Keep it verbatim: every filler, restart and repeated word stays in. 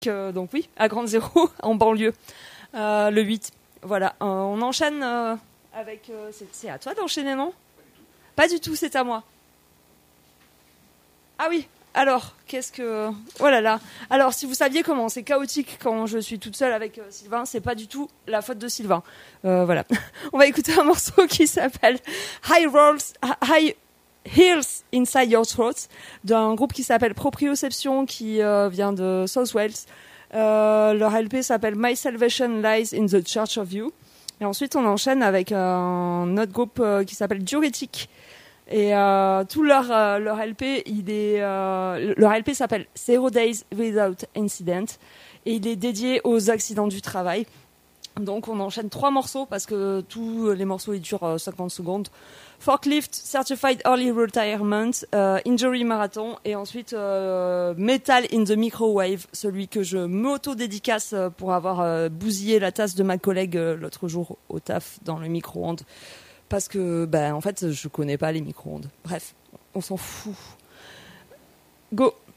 Euh, donc oui, à Grande Zéro, en banlieue, euh, le huit. Voilà, euh, on enchaîne euh, avec... Euh, c'est, c'est à toi d'enchaîner, non ? Pas du tout, c'est à moi. Ah oui, alors, qu'est-ce que... Oh là là. Alors, si vous saviez comment c'est chaotique quand je suis toute seule avec euh, Sylvain, c'est pas du tout la faute de Sylvain. Euh, voilà. On va écouter un morceau qui s'appelle High Rolls... High... Heels Inside Your Throat, d'un groupe qui s'appelle Proprioception, qui euh, vient de South Wales. Euh, leur L P s'appelle My Salvation Lies in the Church of You. Et ensuite, on enchaîne avec un autre groupe euh, qui s'appelle Diuretic. Et euh, tout leur, euh, leur L P, il est, euh, leur L P s'appelle Zero Days Without Incident. Et il est dédié aux accidents du travail. Donc on enchaîne trois morceaux parce que tous les morceaux ils durent cinquante secondes. Forklift, Certified Early Retirement, euh, Injury Marathon et ensuite euh, Metal in the Microwave, celui que je m'auto-dédicace pour avoir euh, bousillé la tasse de ma collègue euh, l'autre jour au taf dans le micro-ondes. Parce que, ben, en fait, je connais pas les micro-ondes. Bref, on s'en fout. Go!